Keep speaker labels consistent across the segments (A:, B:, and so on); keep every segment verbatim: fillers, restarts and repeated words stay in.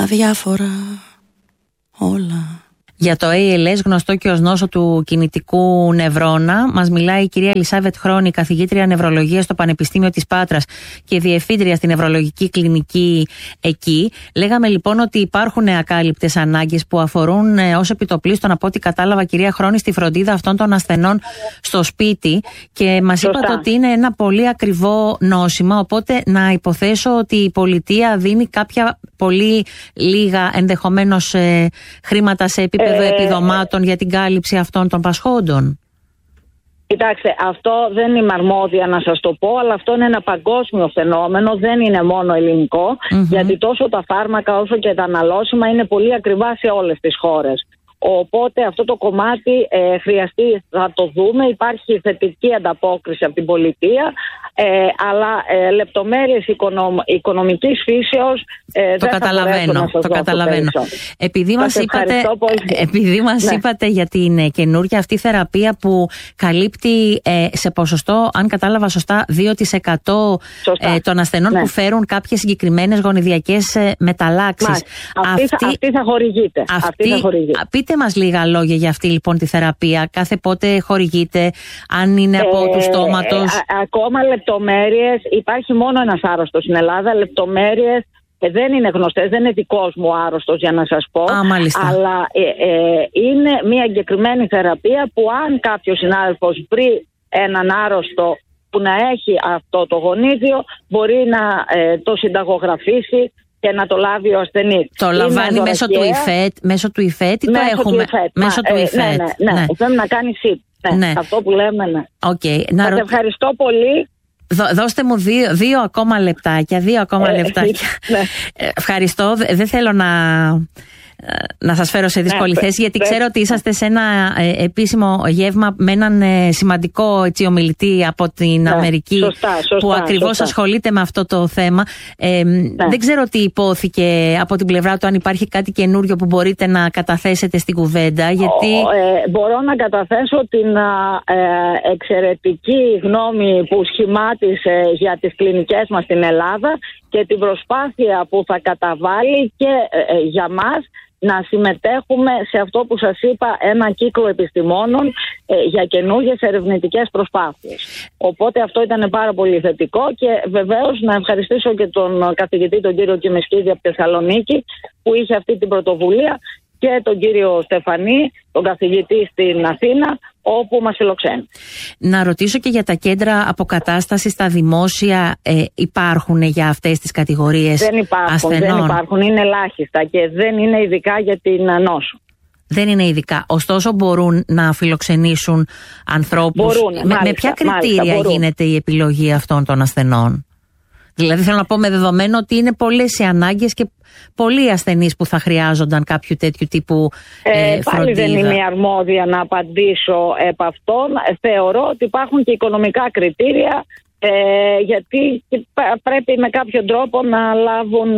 A: αδιάφορα όλα.
B: Για το έι ελ ες, γνωστό και ως νόσο του κινητικού νευρώνα, μας μιλάει η κυρία Ελισάβετ Χρόνη, καθηγήτρια νευρολογίας στο Πανεπιστήμιο της Πάτρας και διευθύντρια στην νευρολογική κλινική εκεί. Λέγαμε λοιπόν ότι υπάρχουν ακάλυπτες ανάγκες που αφορούν ε, ως επιτοπλίστων, από ό,τι κατάλαβα, κυρία Χρόνη, στη φροντίδα αυτών των ασθενών στο σπίτι. Και μας είπατε ότι είναι ένα πολύ ακριβό νόσημα. Οπότε να υποθέσω ότι η πολιτεία δίνει κάποια πολύ λίγα ενδεχομένως ε, χρήματα σε επίπεδο ε, επιδομάτων για την κάλυψη αυτών των πασχόντων.
C: Κοιτάξτε, αυτό δεν είμαι αρμόδια να σας το πω, αλλά αυτό είναι ένα παγκόσμιο φαινόμενο, δεν είναι μόνο ελληνικό, mm-hmm. γιατί τόσο τα φάρμακα όσο και τα αναλώσιμα είναι πολύ ακριβά σε όλες τις χώρες. Οπότε αυτό το κομμάτι ε, χρειαστεί, θα το δούμε, υπάρχει θετική ανταπόκριση από την πολιτεία, ε, αλλά ε, λεπτομέρειες οικονομ, οικονομικής φύσεως ε,
B: το
C: δεν
B: καταλαβαίνω,
C: θα το
B: καταλαβαίνω. Επειδή μας, είπατε, επειδή μας ναι. είπατε για την καινούργια αυτή θεραπεία που καλύπτει ε, σε ποσοστό, αν κατάλαβα σωστά, δύο τοις εκατό ε, των ασθενών ναι. που φέρουν κάποιες συγκεκριμένες γονιδιακές ε, μεταλλάξεις.
C: Αυτή, αυτή, αυτή θα χορηγείται.
B: Αυτή,
C: αυτή θα χορηγείται.
B: Πείτε μας λίγα λόγια για αυτή λοιπόν τη θεραπεία. Κάθε πότε χορηγείται, αν είναι από ε, του στόματος.
C: Ε, ακόμα λεπτομέρειες. Υπάρχει μόνο ένας άρρωστος στην Ελλάδα. Λεπτομέρειες ε, δεν είναι γνωστές. Δεν είναι δικός μου άρρωστος για να σας πω.
B: Α, μάλιστα.
C: Αλλά ε, ε, είναι μια εγκεκριμένη θεραπεία που αν κάποιος συνάδελφος βρει έναν άρρωστο που να έχει αυτό το γονίδιο, μπορεί να ε, το συνταγογραφήσει και να το λάβει ο ασθενής.
B: Το είναι λαμβάνει μέσω του ΙΦΕΤ, μέσω του ΙΦΕΤ ή
C: μέσω
B: το έχουμε
C: του
B: μέσω
C: Μα,
B: του
C: ε,
B: ΙΦΕΤ.
C: Ναι, ναι, ναι. ναι. Θέλει να κάνει ΣΥΠ. Ναι. Ναι. Αυτό που λέμε, ναι.
B: Okay.
C: Σας ρω... ευχαριστώ πολύ.
B: Δώ, δώστε μου δύο, δύο ακόμα λεπτάκια. Δύο ακόμα ε, λεπτάκια. Ναι. Ευχαριστώ. Δεν θέλω να... να σας φέρω σε δύσκολη ναι, θέση, γιατί ναι. ξέρω ότι είσαστε σε ένα ε, επίσημο γεύμα με έναν ε, σημαντικό έτσι, ομιλητή από την ναι, Αμερική
C: σωστά, σωστά,
B: που ακριβώς σωστά. ασχολείται με αυτό το θέμα. Ε, ναι. Δεν ξέρω τι υπόθηκε από την πλευρά του, αν υπάρχει κάτι καινούριο που μπορείτε να καταθέσετε στην κουβέντα. Γιατί...
C: Ο, ε, μπορώ να καταθέσω την ε, εξαιρετική γνώμη που σχημάτισε για τις κλινικές μας στην Ελλάδα και την προσπάθεια που θα καταβάλει και ε, για μας να συμμετέχουμε σε αυτό που σας είπα, ένα κύκλο επιστημόνων ε, για καινούργιες ερευνητικές προσπάθειες. Οπότε αυτό ήταν πάρα πολύ θετικό και βεβαίως να ευχαριστήσω και τον καθηγητή τον κύριο Κιμισκίδη από Θεσσαλονίκη που είχε αυτή την πρωτοβουλία και τον κύριο Στεφανή, τον καθηγητή στην Αθήνα, όπου μας φιλοξένει.
B: Να ρωτήσω και για τα κέντρα αποκατάστασης στα δημόσια, ε, υπάρχουν για αυτές τις κατηγορίες
C: δεν υπάρχουν,
B: ασθενών?
C: Δεν υπάρχουν, είναι ελάχιστα και δεν είναι ειδικά για την νόσο.
B: Δεν είναι ειδικά. Ωστόσο μπορούν να φιλοξενήσουν ανθρώπους.
C: Μπορούν,
B: με,
C: μάλιστα,
B: με ποια κριτήρια
C: μάλιστα,
B: γίνεται η επιλογή αυτών των ασθενών? Δηλαδή θέλω να πω με δεδομένο ότι είναι πολλές οι ανάγκες και πολλοί ασθενείς που θα χρειάζονταν κάποιο τέτοιου τύπου ε, ε,
C: πάλι δεν είμαι αρμόδια να απαντήσω επ' αυτόν. Θεωρώ ότι υπάρχουν και οικονομικά κριτήρια ε, γιατί πρέπει με κάποιο τρόπο να λάβουν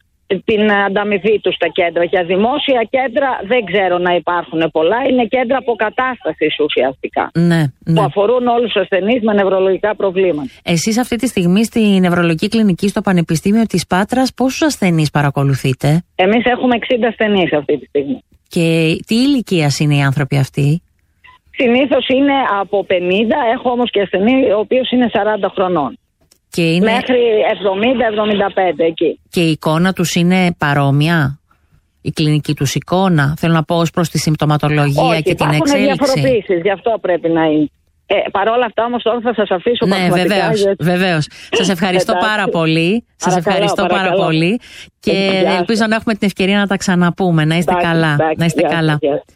C: την ανταμοιβή τους στα κέντρα. Για δημόσια κέντρα δεν ξέρω να υπάρχουν πολλά. Είναι κέντρα αποκατάστασης ουσιαστικά.
B: Ναι, ναι.
C: Που αφορούν όλους τους ασθενείς με νευρολογικά προβλήματα.
B: Εσείς αυτή τη στιγμή στη νευρολογική κλινική στο Πανεπιστήμιο της Πάτρας πόσους ασθενείς παρακολουθείτε?
C: Εμείς έχουμε εξήντα ασθενείς αυτή τη στιγμή.
B: Και τι ηλικίας είναι οι άνθρωποι αυτοί?
C: Συνήθως είναι από πενήντα. Έχω όμως και ασθενή ο οποίος είναι σαράντα χρονών.
B: Και είναι...
C: Μέχρι εβδομήντα εβδομήντα πέντε εκεί.
B: Και η εικόνα τους είναι παρόμοια? Η κλινική τους εικόνα, θέλω να πω, ως προς τη συμπτωματολογία? Όχι, και την εξέλιξη.
C: Όχι, υπάρχουν διαφοροποίησεις, γι' αυτό πρέπει να είναι. Ε, Παρ' όλα αυτά όμως τώρα θα σας αφήσω.
B: Ναι, βεβαίως, γιατί... βεβαίως. Σας ευχαριστώ πάρα πολύ. Σας ευχαριστώ παρακαλώ. πάρα πολύ. Και ελπίζω να έχουμε την ευκαιρία να τα ξαναπούμε. Να είστε εντάξει, καλά. Εντάξει, να είστε εντάξει, καλά. Εντάξει.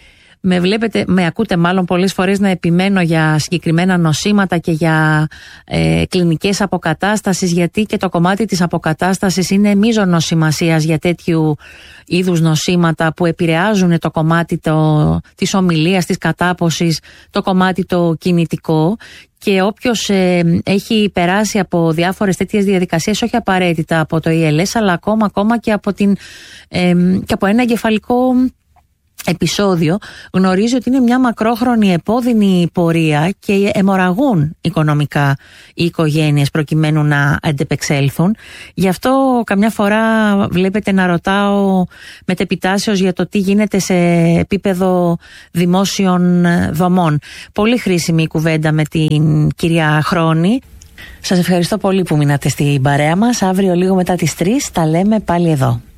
B: Με βλέπετε, με ακούτε μάλλον πολλές φορές να επιμένω για συγκεκριμένα νοσήματα και για ε, κλινικές αποκατάστασης, γιατί και το κομμάτι της αποκατάστασης είναι μείζωνος σημασίας για τέτοιου είδους νοσήματα που επηρεάζουν το κομμάτι το, της ομιλίας, της κατάποσης, το κομμάτι το κινητικό. Και όποιος ε, έχει περάσει από διάφορες τέτοιες διαδικασίες, όχι απαραίτητα από το έι ελ ες, αλλά ακόμα, ακόμα και, από την, ε, και από ένα εγκεφαλικό επεισόδιο γνωρίζει ότι είναι μια μακρόχρονη επώδυνη πορεία και αιμορραγούν οικονομικά οι οικογένειες προκειμένου να αντεπεξέλθουν. Γι' αυτό καμιά φορά βλέπετε να ρωτάω μετεπιτάσεως για το τι γίνεται σε επίπεδο δημόσιων δομών. Πολύ χρήσιμη η κουβέντα με την κυρία Χρόνη. Σας ευχαριστώ πολύ που μείνατε στην παρέα μας. Αύριο λίγο μετά τις τρεις τα λέμε πάλι εδώ.